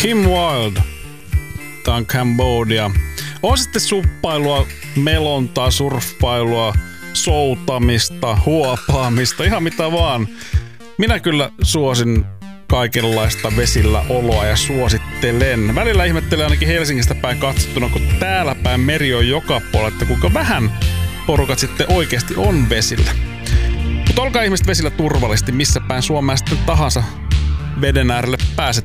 Kim Wilde. Tää on Cambodia. On sitten suppailua, melontaa, surffailua, soutamista, huopaamista, ihan mitä vaan. Minä kyllä suosin kaikenlaista vesillä oloa ja suosittelen. Välillä ihmettelen ainakin Helsingistä päin katsottuna, kun täällä päin meri on joka puolella, että kuinka vähän porukat sitten oikeasti on vesillä. Mutta olkaa ihmiset vesillä turvallisesti, missä päin Suomea sitten tahansa veden äärelle pääsette.